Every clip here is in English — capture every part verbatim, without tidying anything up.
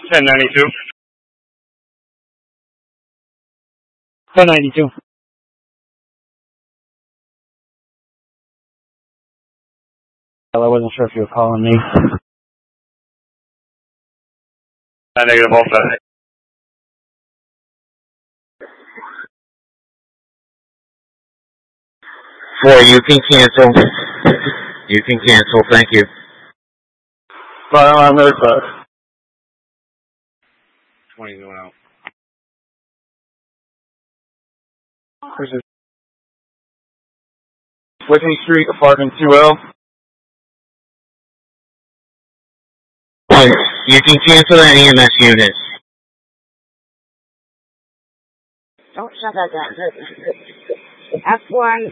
ten ninety-two. ten ninety-two. Well, I wasn't sure if you were calling me. Uh, negative, all set. Four, you can cancel. You can cancel, thank you. Right on, another side. twenty going out. Where's it? Whitney Street, apartment two L. You can cancel that E M S unit. Don't shut that down. F one,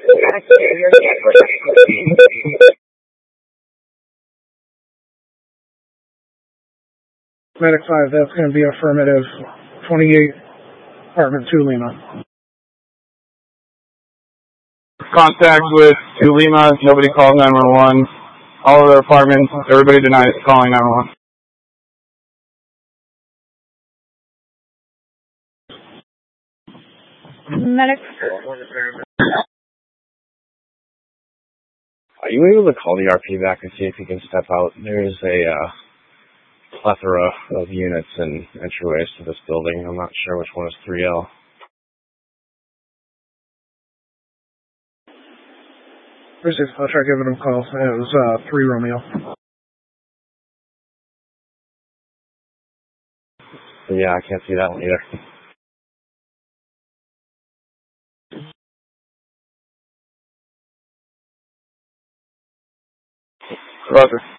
Medic five, that's going to be affirmative. twenty-eight, apartment two Lima. Contact with two Lima, nobody called nine one one. All of their apartments, everybody denies calling nine one one. Medic. Are you able to call the R P back and see if he can step out? There is a uh, plethora of units and entryways to this building. I'm not sure which one is three L. I'll try giving him a call. It was uh, three Romeo. But yeah, I can't see that one either. Roger.